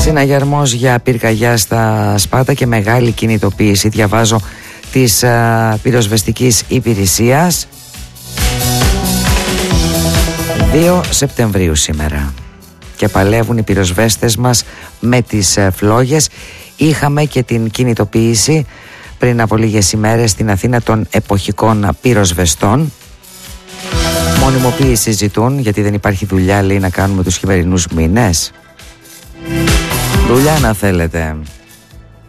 Συναγερμός για πυρκαγιά στα Σπάτα και μεγάλη κινητοποίηση, διαβάζω, της πυροσβεστικής υπηρεσίας. 2 Σεπτεμβρίου σήμερα και παλεύουν οι πυροσβέστες μας με τις φλόγες. Είχαμε και την κινητοποίηση πριν από λίγες ημέρες στην Αθήνα των εποχικών πυροσβεστών. Μονιμοποίηση ζητούν, γιατί δεν υπάρχει δουλειά, λέει, να κάνουμε τους χειμερινούς μήνες. Δουλειά να θέλετε.